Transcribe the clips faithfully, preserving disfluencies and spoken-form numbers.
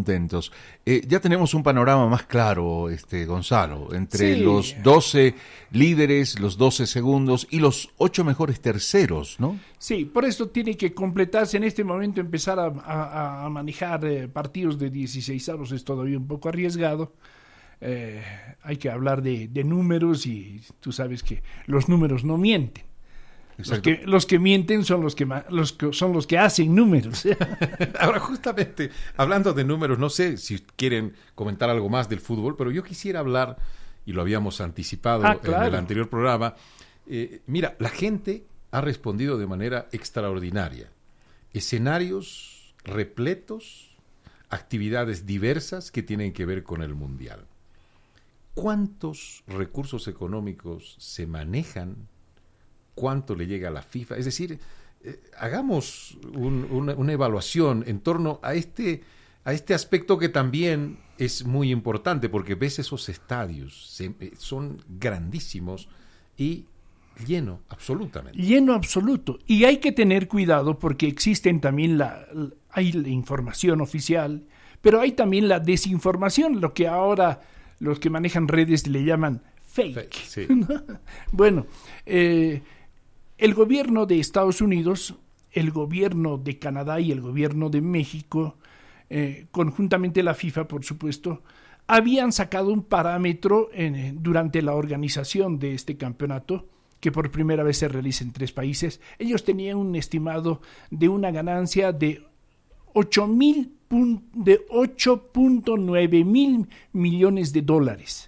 contentos. Eh, ya tenemos un panorama más claro, este Gonzalo, entre Sí. los doce líderes, los doce segundos y los ocho mejores terceros, ¿no? Sí, por eso tiene que completarse en este momento, empezar a, a- a manejar eh, partidos de dieciseisavos es todavía un poco arriesgado. Eh, hay que hablar de, de números y tú sabes que los números no mienten. Los Exacto. que, los que mienten son los que, ma- los que son los que hacen números. Ahora, justamente, hablando de números, no sé si quieren comentar algo más del fútbol, pero yo quisiera hablar, y lo habíamos anticipado Ah, claro. en el anterior programa, eh, mira, la gente ha respondido de manera extraordinaria. Escenarios repletos, actividades diversas que tienen que ver con el Mundial. ¿Cuántos recursos económicos se manejan? ¿Cuánto le llega a la FIFA? Es decir, eh, hagamos un- una, una evaluación en torno a este, a este aspecto que también es muy importante, porque ves esos estadios, se- eh, son grandísimos y lleno, absolutamente. Lleno absoluto. Y hay que tener cuidado porque existen también la, hay la información oficial, pero hay también la desinformación, lo que ahora los que manejan redes le llaman fake. Fake, sí. Bueno, eh, el gobierno de Estados Unidos, el gobierno de Canadá y el gobierno de México, eh, conjuntamente la FIFA, por supuesto, habían sacado un parámetro en, durante la organización de este campeonato, que por primera vez se realiza en tres países. Ellos tenían un estimado de una ganancia de ocho mil de ocho punto nueve mil millones de dólares.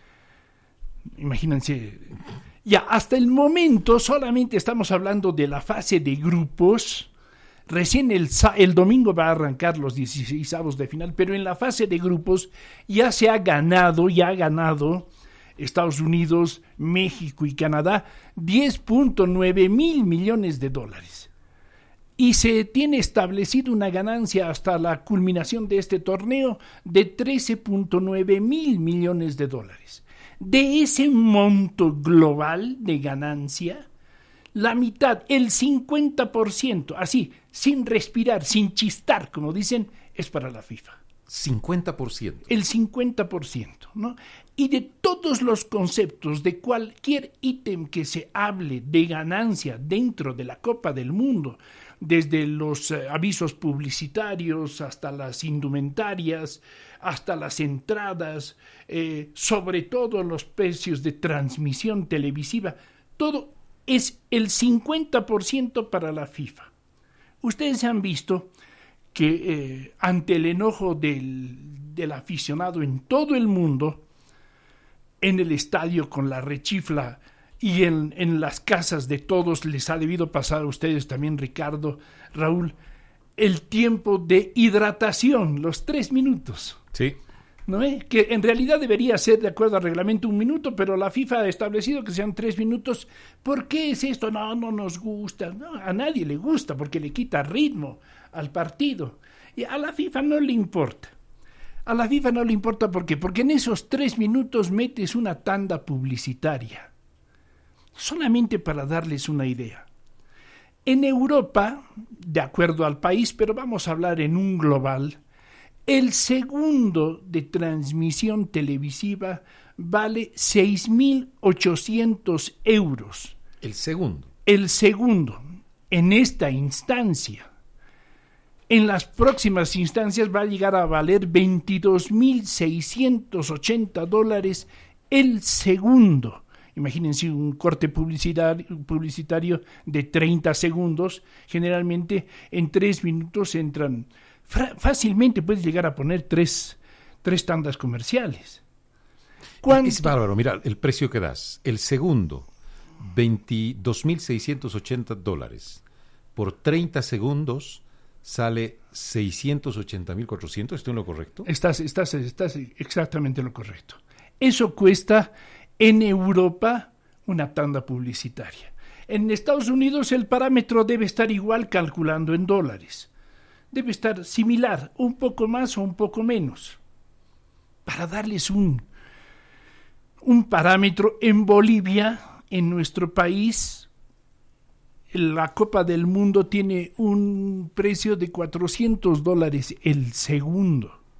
Imagínense. Ya, hasta el momento solamente estamos hablando de la fase de grupos. Recién el, el domingo va a arrancar los dieciseisavos de final, pero en la fase de grupos ya se ha ganado, ya ha ganado Estados Unidos, México y Canadá diez punto nueve mil millones de dólares. Y se tiene establecido una ganancia hasta la culminación de este torneo de trece punto nueve mil millones de dólares. De ese monto global de ganancia, la mitad, el cincuenta por ciento, así, sin respirar, sin chistar, como dicen, es para la FIFA. cincuenta por ciento. El cincuenta por ciento, ¿no? Y de todos los conceptos, de cualquier ítem que se hable de ganancia dentro de la Copa del Mundo, desde los eh, avisos publicitarios hasta las indumentarias, hasta las entradas, eh, sobre todo los precios de transmisión televisiva, todo es el cincuenta por ciento para la FIFA. Ustedes han visto que eh, ante el enojo del, del aficionado en todo el mundo, en el estadio con la rechifla y en, en las casas de todos, les ha debido pasar a ustedes también, Ricardo, Raúl, el tiempo de hidratación, los tres minutos. Sí. ¿No es? Que en realidad debería ser, de acuerdo al reglamento, un minuto, pero la FIFA ha establecido que sean tres minutos. ¿Por qué es esto? No, no nos gusta. No, a nadie le gusta porque le quita ritmo al partido. Y a la FIFA no le importa. A la FIFA no le importa ¿por qué? Porque en esos tres minutos metes una tanda publicitaria. Solamente para darles una idea. En Europa, de acuerdo al país, pero vamos a hablar en un global, el segundo de transmisión televisiva vale seis mil ochocientos euros. El segundo. El segundo, en esta instancia. En las próximas instancias va a llegar a valer veintidós mil seiscientos ochenta dólares el segundo. Imagínense un corte publicitario, publicitario de treinta segundos. Generalmente en tres minutos entran... Fácilmente puedes llegar a poner tres, tres tandas comerciales. ¿Cuánto? Es bárbaro, mira, el precio que das. El segundo, veintidós mil seiscientos ochenta dólares. Por treinta segundos sale seiscientos ochenta mil cuatrocientos. ¿Estoy en lo correcto? Estás, estás, estás exactamente en lo correcto. Eso cuesta en Europa una tanda publicitaria. En Estados Unidos el parámetro debe estar igual calculando en dólares. Debe estar similar, un poco más o un poco menos. Para darles un, un parámetro, en Bolivia, en nuestro país, la Copa del Mundo tiene un precio de cuatrocientos dólares el segundo.